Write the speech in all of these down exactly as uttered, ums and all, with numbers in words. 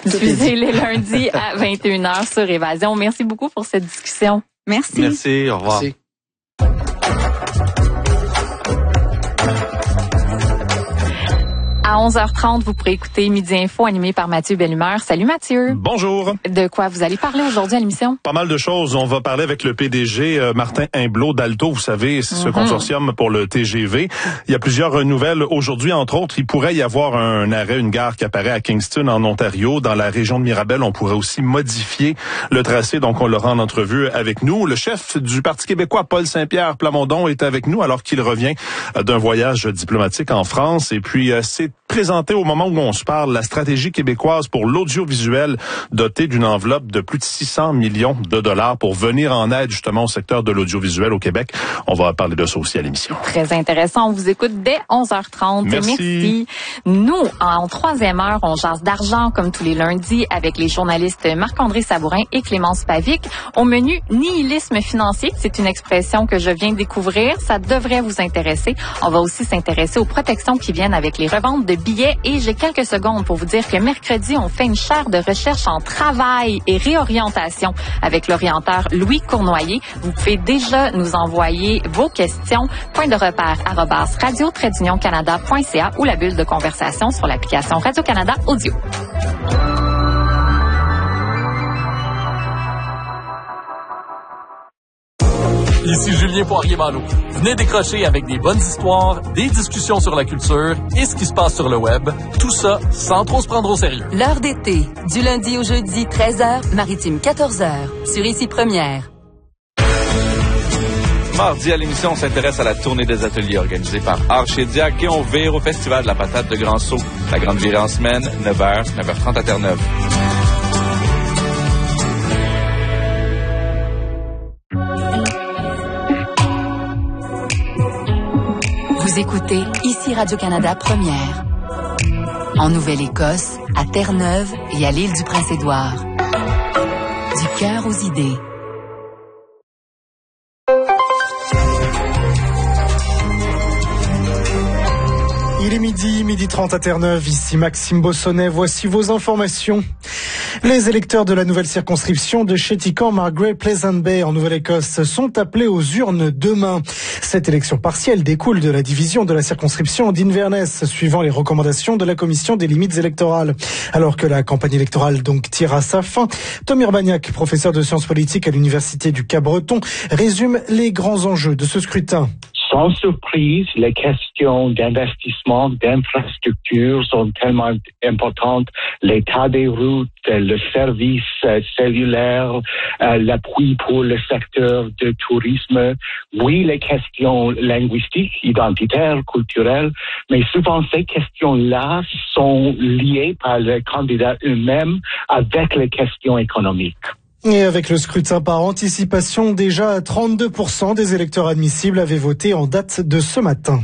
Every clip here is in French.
diffusée les lundis à vingt et une heures sur Évasion. Merci beaucoup pour cette discussion. Merci. Merci, au revoir. Merci. À onze heures trente, vous pourrez écouter Midi Info animé par Mathieu Bellumeur. Salut Mathieu. Bonjour. De quoi vous allez parler aujourd'hui à l'émission? Pas mal de choses. On va parler avec le P D G euh, Martin Imblot d'Alto. Vous savez, c'est ce mm-hmm. consortium pour le T G V. Il y a plusieurs nouvelles aujourd'hui. Entre autres, il pourrait y avoir un arrêt, une gare qui apparaît à Kingston, en Ontario. Dans la région de Mirabel, on pourrait aussi modifier le tracé. Donc, on l'aura en entrevue avec nous. Le chef du Parti québécois, Paul Saint-Pierre Plamondon, est avec nous alors qu'il revient d'un voyage diplomatique en France. Et puis, euh, c'est présenté au moment où on se parle la stratégie québécoise pour l'audiovisuel dotée d'une enveloppe de plus de six cents millions de dollars pour venir en aide justement au secteur de l'audiovisuel au Québec. On va parler de ça aussi à l'émission. Très intéressant. On vous écoute dès onze heures trente. Merci. Merci. Nous, en troisième heure, on jase d'argent comme tous les lundis avec les journalistes Marc-André Sabourin et Clémence Pavic. Au menu, nihilisme financier. C'est une expression que je viens de découvrir. Ça devrait vous intéresser. On va aussi s'intéresser aux protections qui viennent avec les reventes de billets et j'ai quelques secondes pour vous dire que mercredi, on fait une chaire de recherche en travail et réorientation avec l'orienteur Louis Cournoyer. Vous pouvez déjà nous envoyer vos questions. Point de repère arobase radio trait d'union canada point c a ou la bulle de conversation sur l'application Radio-Canada Audio. Ici Julien Poirier-Malo. Venez décrocher avec des bonnes histoires, des discussions sur la culture et ce qui se passe sur le web. Tout ça sans trop se prendre au sérieux. L'heure d'été, du lundi au jeudi, treize heures, maritime quatorze heures, sur Ici Première. Mardi, à l'émission, on s'intéresse à la tournée des ateliers organisée par Archédiac et on vire au Festival de la patate de Grand Sault. La grande virée en semaine, neuf heures, neuf heures trente à Terre-Neuve. Vous écoutez Ici Radio-Canada Première. En Nouvelle-Écosse, à Terre-Neuve et à l'île du Prince-Édouard. Du cœur aux idées. Il est midi, midi trente à Terre-Neuve, ici Maxime Bossonnet, voici vos informations. Les électeurs de la nouvelle circonscription de Chéticamp, Margaret Pleasant Bay en Nouvelle-Écosse sont appelés aux urnes demain. Cette élection partielle découle de la division de la circonscription d'Inverness, suivant les recommandations de la commission des limites électorales. Alors que la campagne électorale donc tire à sa fin, Tom Urbaniak, professeur de sciences politiques à l'université du Cap-Breton, résume les grands enjeux de ce scrutin. Sans surprise, les questions d'investissement, d'infrastructure sont tellement importantes. L'état des routes, le service cellulaire, euh, l'appui pour le secteur du tourisme. Oui, les questions linguistiques, identitaires, culturelles, mais souvent ces questions-là sont liées par les candidats eux-mêmes avec les questions économiques. Et avec le scrutin par anticipation, déjà trente-deux pour cent des électeurs admissibles avaient voté en date de ce matin.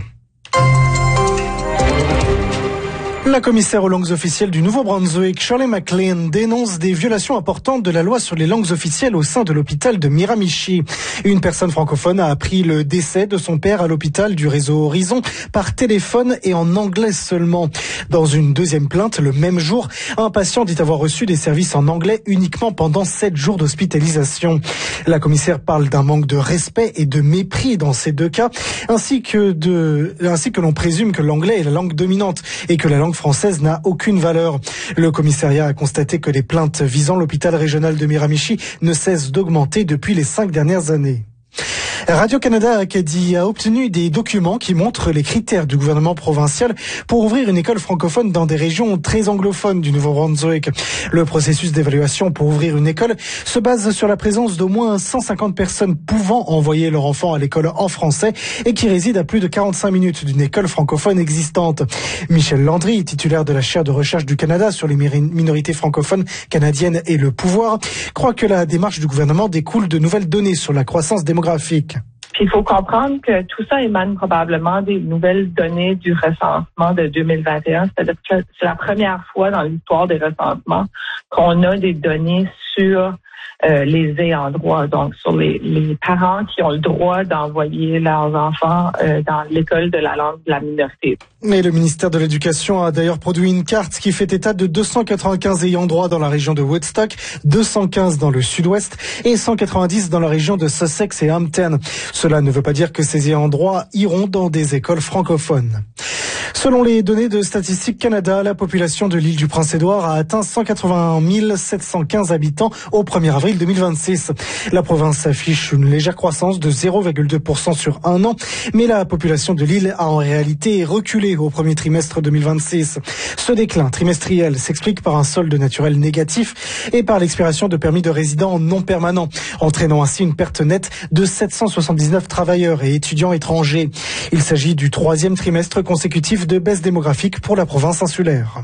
La commissaire aux langues officielles du Nouveau-Brunswick, Shirley McLean, dénonce des violations importantes de la loi sur les langues officielles au sein de l'hôpital de Miramichi. Une personne francophone a appris le décès de son père à l'hôpital du réseau Horizon par téléphone et en anglais seulement. Dans une deuxième plainte, le même jour, un patient dit avoir reçu des services en anglais uniquement pendant sept jours d'hospitalisation. La commissaire parle d'un manque de respect et de mépris dans ces deux cas, ainsi que de, ainsi que l'on présume que l'anglais est la langue dominante et que la langue française n'a aucune valeur. Le commissariat a constaté que les plaintes visant l'hôpital régional de Miramichi ne cessent d'augmenter depuis les cinq dernières années. Radio-Canada Acadie a obtenu des documents qui montrent les critères du gouvernement provincial pour ouvrir une école francophone dans des régions très anglophones du Nouveau-Brunswick. Le processus d'évaluation pour ouvrir une école se base sur la présence d'au moins cent cinquante personnes pouvant envoyer leur enfant à l'école en français et qui résident à plus de quarante-cinq minutes d'une école francophone existante. Michel Landry, titulaire de la chaire de recherche du Canada sur les minorités francophones canadiennes et le pouvoir, croit que la démarche du gouvernement découle de nouvelles données sur la croissance démographique. Puis il faut comprendre que tout ça émane probablement des nouvelles données du recensement de deux mille vingt et un. C'est-à-dire que c'est la première fois dans l'histoire des recensements qu'on a des données sur euh, les ayants droit, donc sur les, les parents qui ont le droit d'envoyer leurs enfants euh, dans l'école de la langue de la minorité. Et le ministère de l'Éducation a d'ailleurs produit une carte qui fait état de deux cent quatre-vingt-quinze ayants droit dans la région de Woodstock, deux cent quinze dans le sud-ouest et cent quatre-vingt-dix dans la région de Sussex et Hampton. Cela ne veut pas dire que ces ayants droit iront dans des écoles francophones. Selon les données de Statistique Canada, la population de l'île du Prince-Édouard a atteint cent quatre-vingt-un mille sept cent quinze habitants au premier avril deux mille vingt-six. La province affiche une légère croissance de zéro virgule deux pour cent sur un an, mais la population de l'île a en réalité reculé au premier trimestre deux mille vingt-six. Ce déclin trimestriel s'explique par un solde naturel négatif et par l'expiration de permis de résidents non permanents, entraînant ainsi une perte nette de sept cent soixante-dix-neuf travailleurs et étudiants étrangers. Il s'agit du troisième trimestre consécutif de baisse démographique pour la province insulaire.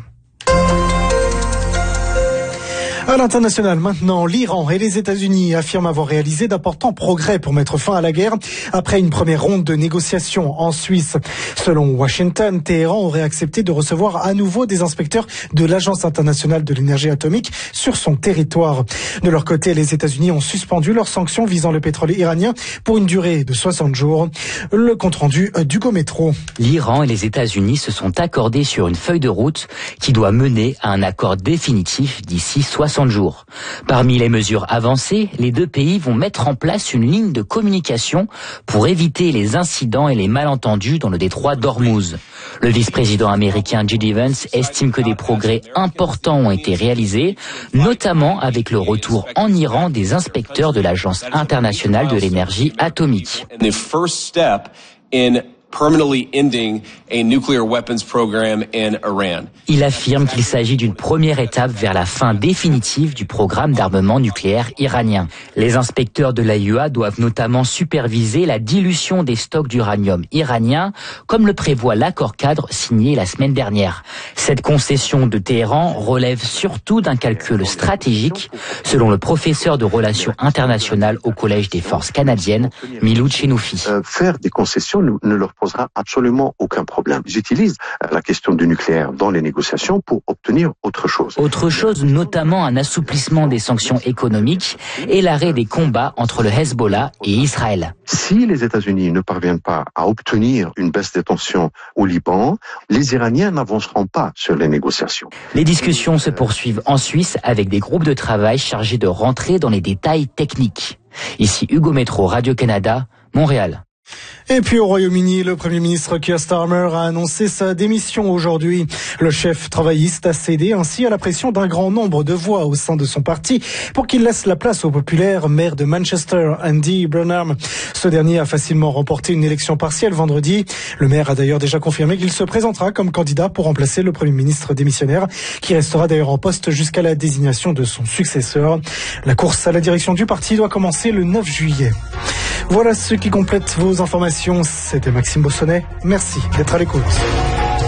À l'international maintenant, l'Iran et les États-Unis affirment avoir réalisé d'importants progrès pour mettre fin à la guerre après une première ronde de négociations en Suisse. Selon Washington, Téhéran aurait accepté de recevoir à nouveau des inspecteurs de l'Agence internationale de l'énergie atomique sur son territoire. De leur côté, les États-Unis ont suspendu leurs sanctions visant le pétrole iranien pour une durée de soixante jours. Le compte-rendu d'Hugo Métro. L'Iran et les États-Unis se sont accordés sur une feuille de route qui doit mener à un accord définitif d'ici soixante jours. Parmi les mesures avancées, les deux pays vont mettre en place une ligne de communication pour éviter les incidents et les malentendus dans le détroit d'Ormuz. Le vice-président américain J D Vance estime que des progrès importants ont été réalisés, notamment avec le retour en Iran des inspecteurs de l'Agence internationale de l'énergie atomique. Permanently ending a nuclear weapons program in Iran. Il affirme qu'il s'agit d'une première étape vers la fin définitive du programme d'armement nucléaire iranien. Les inspecteurs de l'A I E A doivent notamment superviser la dilution des stocks d'uranium iranien, comme le prévoit l'accord cadre signé la semaine dernière. Cette concession de Téhéran relève surtout d'un calcul stratégique, selon le professeur de relations internationales au Collège des forces canadiennes, Milou Chenoufi. Euh, faire des concessions ne, ne leur posera absolument aucun problème. Ils utilisent la question du nucléaire dans les négociations pour obtenir autre chose. Autre chose, notamment un assouplissement des sanctions économiques et l'arrêt des combats entre le Hezbollah et Israël. Si les États-Unis ne parviennent pas à obtenir une baisse des tensions au Liban, les Iraniens n'avanceront pas sur les négociations. Les discussions se poursuivent en Suisse avec des groupes de travail chargés de rentrer dans les détails techniques. Ici Hugo Métro, Radio-Canada, Montréal. Et puis au Royaume-Uni, le Premier ministre Keir Starmer a annoncé sa démission aujourd'hui. Le chef travailliste a cédé ainsi à la pression d'un grand nombre de voix au sein de son parti pour qu'il laisse la place au populaire maire de Manchester, Andy Burnham. Ce dernier a facilement remporté une élection partielle vendredi. Le maire a d'ailleurs déjà confirmé qu'il se présentera comme candidat pour remplacer le Premier ministre démissionnaire, qui restera d'ailleurs en poste jusqu'à la désignation de son successeur. La course à la direction du parti doit commencer le neuf juillet. Voilà ce qui complète vos informations. C'était Maxime Bossonnet. Merci d'être à l'écoute.